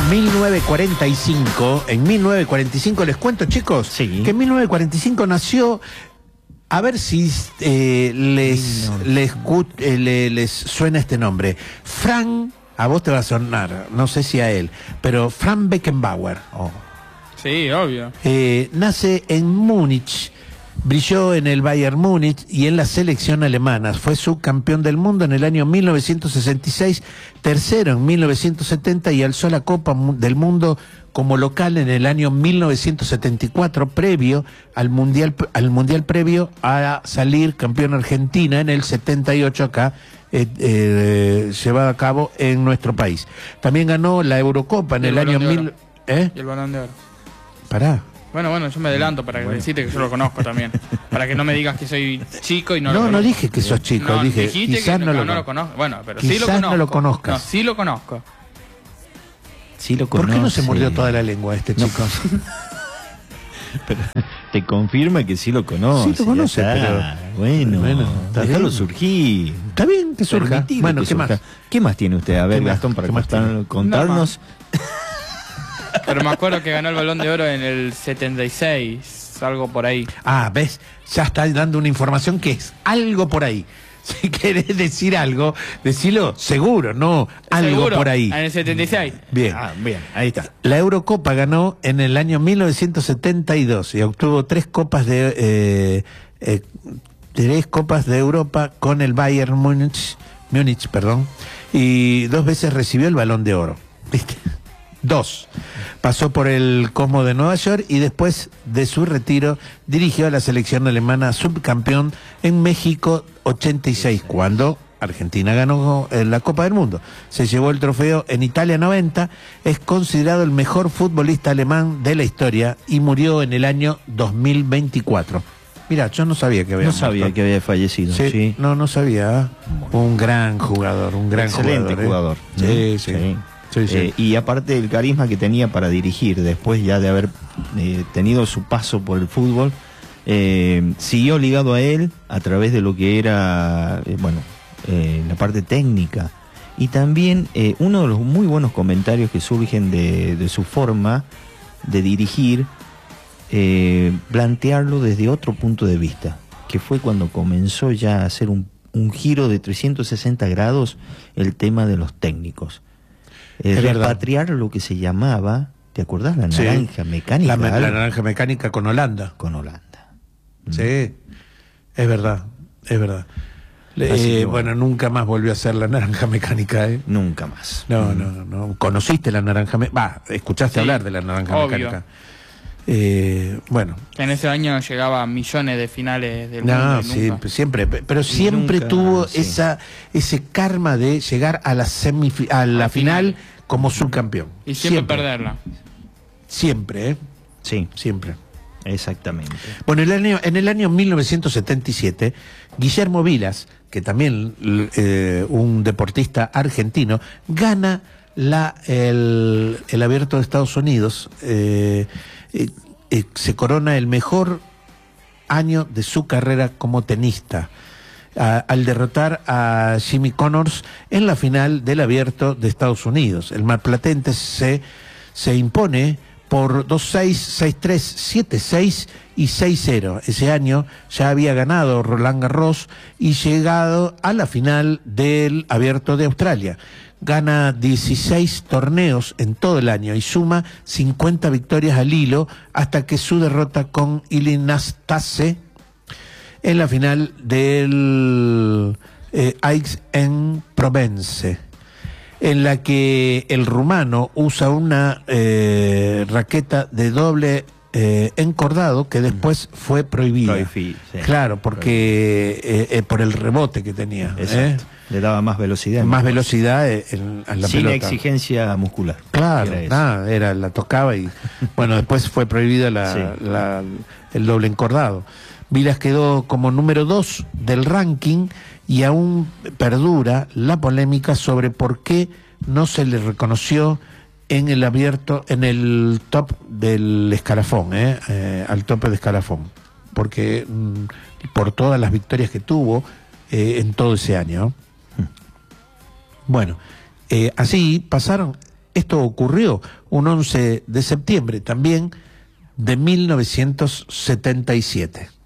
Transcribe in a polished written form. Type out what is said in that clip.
1945, les cuento, chicos, Sí. que en 1945 nació, a ver si les suena este nombre, a vos te va a sonar, no sé si a él, pero Franz Beckenbauer. Sí, obvio. Nace en Múnich, brilló en el Bayern Múnich y en la selección alemana. Fue subcampeón del mundo en el año 1966, tercero en 1970 y alzó la Copa del Mundo como local en el año 1974, previo al mundial previo a salir campeón Argentina en el 78 acá, llevado a cabo en nuestro país. También ganó la Eurocopa en el año Y el Balón de Oro. Pará. Bueno, yo me adelanto para decirte que yo lo conozco también. Para que no me digas que soy chico y no lo No, conozco. no dije que sos chico, No, dije dijiste quizás que no lo conozco. Bueno, pero sí lo quizás conozco. no lo conozcas. No, sí lo conozco. Sí lo ¿Por qué no se conoce. mordió toda la lengua este chico? Pero te confirma que sí lo conoce. Sí lo conoce, ya está. pero... Bueno, está déjalo bien. surgir. Está bien que surja. Permitilo Bueno, que ¿qué más? surja. ¿Qué más tiene usted? A ver, ¿Qué más? Gastón, para ¿Qué más tiene? contarnos. Pero me acuerdo que ganó el Balón de Oro en el 76, algo por ahí. Ah, ves, ya está dando una información que es algo por ahí. Si querés decir algo, decilo seguro, no algo ¿Seguro? por ahí. En el 76. Bien. Bien, ahí está. La Eurocopa ganó en el año 1972 y obtuvo tres copas de Europa con el Bayern Múnich, y 2 veces recibió el Balón de Oro. ¿Viste? 2. Pasó por el Cosmo de Nueva York y después de su retiro dirigió a la selección alemana subcampeón en México 86, cuando Argentina ganó la Copa del Mundo. Se llevó el trofeo en Italia 90, es considerado el mejor futbolista alemán de la historia y murió en el año 2024. Mira, yo no sabía que había No sabía muerto. que había fallecido. Sí, Sí. no sabía. Un gran jugador, un gran Excelente jugador. jugador. Sí. Sí. Y aparte el carisma que tenía para dirigir, después ya de haber tenido su paso por el fútbol, siguió ligado a él a través de lo que era, la parte técnica. Y también uno de los muy buenos comentarios que surgen de su forma de dirigir, plantearlo desde otro punto de vista, que fue cuando comenzó ya a hacer un giro de 360 grados el tema de los técnicos. Repatriar lo que se llamaba, ¿te acordás? La naranja mecánica. La naranja mecánica con Holanda. Con Holanda. Sí, es verdad. Bueno, nunca más volvió a ser la naranja mecánica, ¿eh? Nunca más. No. ¿Conociste la naranja mecánica? Escuchaste hablar de la naranja obvio. mecánica. Bueno. En ese año llegaba a millones de finales del mundo. No, y nunca. siempre, pero siempre nunca, tuvo sí. ese karma de llegar a la final como subcampeón. Y siempre perderla. Siempre, Sí, siempre. exactamente. Bueno, en el año 1977, Guillermo Vilas, que también un deportista argentino, gana el Abierto de Estados Unidos. Se corona el mejor año de su carrera como tenista, al derrotar a Jimmy Connors en la final del Abierto de Estados Unidos. El marplatense se impone por 2-6, 6-3, 7-6 y 6-0. Ese año ya había ganado Roland Garros y llegado a la final del Abierto de Australia. Gana 16 torneos en todo el año y suma 50 victorias al hilo hasta que su derrota con Ilie Nastase en la final del Aix-en-Provence, en la que el rumano usa una raqueta de doble encordado que después fue prohibida. Sí. Claro, porque por el rebote que tenía. Exacto. Le daba más velocidad. Más velocidad a la sin pelota. exigencia muscular. Claro, Era eso. la tocaba y bueno, después fue prohibida el doble encordado. Vilas quedó como número 2 del ranking y aún perdura la polémica sobre por qué no se le reconoció en el abierto, en el top del escalafón, al tope de escalafón, porque por todas las victorias que tuvo en todo ese año. Bueno, así pasaron Esto ocurrió un 11 de septiembre también de 1977.